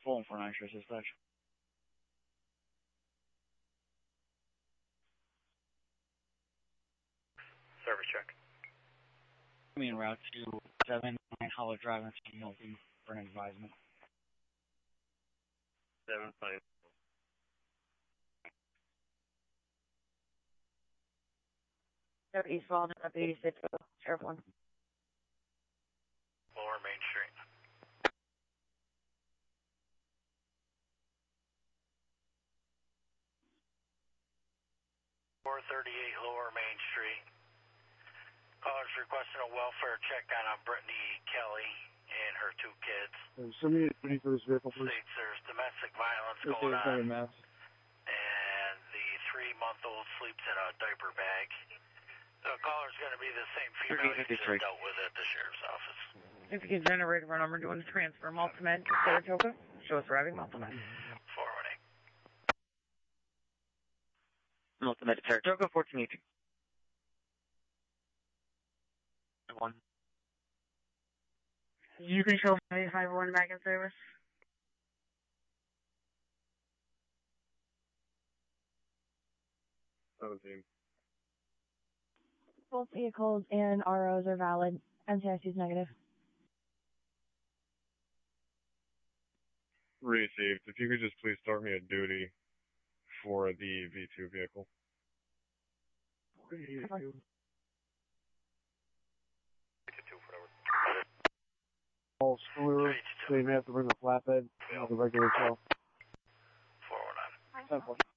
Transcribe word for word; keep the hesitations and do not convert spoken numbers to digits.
Full and four nine, sure, dispatch. Service check. Me en route to seven nine Hollow Drive in Milton for an advisement. seven five. East Walnut, up eighty-six, Sheriff one. Lower Main Street. four thirty-eight Lower Main Street. Caller's requesting a welfare check on a Brittany Kelly and her two kids. Somebody waiting for this vehicle, please. States there's domestic violence Okay, going on, mass. and the three-month-old sleeps in a diaper bag. The caller's going to be the same female you just dealt with at the sheriff's office. If you can generate our number, doing transfer Multimed to Saratoga. Show us arriving Multimed. four one eight. Multimed to Saratoga, fourteen eighteen. One. You can show my five one back in service. seventeen. Both vehicles and R Os are valid. N C I C is negative. Received. If you could just please start me a duty for the V two vehicle. All screwer, they may have to bring a flatbed, you know, the regular show. four one nine. ten four.